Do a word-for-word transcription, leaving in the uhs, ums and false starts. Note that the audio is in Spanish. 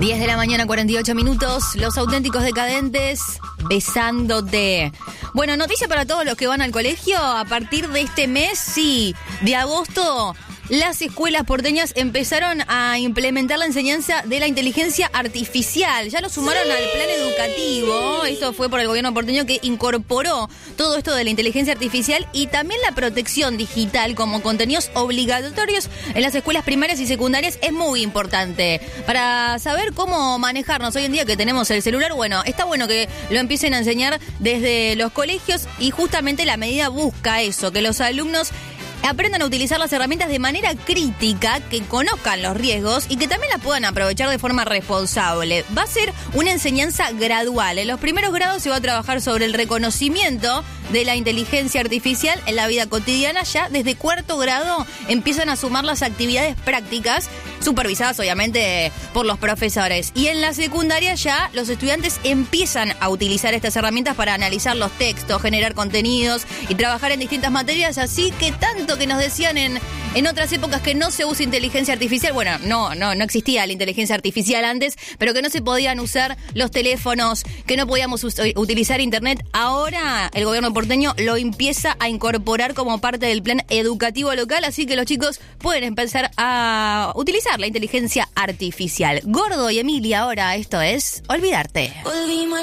diez de la mañana, cuarenta y ocho minutos. Los auténticos decadentes, besándote. Bueno, noticia para todos los que van al colegio. A partir de este mes, sí, de agosto, las escuelas porteñas empezaron a implementar la enseñanza de la inteligencia artificial. Ya lo sumaron sí. al plan educativo. Esto fue por el gobierno porteño, que incorporó todo esto de la inteligencia artificial y también la protección digital como contenidos obligatorios en las escuelas primarias y secundarias. Es muy importante para saber cómo manejarnos hoy en día que tenemos el celular. Bueno, está bueno que lo empiecen a enseñar desde los colegios y justamente la medida busca eso, que los alumnos aprendan a utilizar las herramientas de manera crítica, que conozcan los riesgos y que también las puedan aprovechar de forma responsable. Va a ser una enseñanza gradual. En los primeros grados se va a trabajar sobre el reconocimiento de la inteligencia artificial en la vida cotidiana. Ya desde cuarto grado empiezan a sumar las actividades prácticas, supervisadas obviamente por los profesores. Y en la secundaria ya los estudiantes empiezan a utilizar estas herramientas para analizar los textos, generar contenidos y trabajar en distintas materias. Así que tanto que nos decían en, en otras épocas que no se usa inteligencia artificial. Bueno, no, no, no existía la inteligencia artificial antes, pero que no se podían usar los teléfonos, que no podíamos us- utilizar internet. Ahora el gobierno porteño lo empieza a incorporar como parte del plan educativo local, así que los chicos pueden empezar a utilizar la inteligencia artificial. Gordo y Emilia, ahora esto es Olvidarte.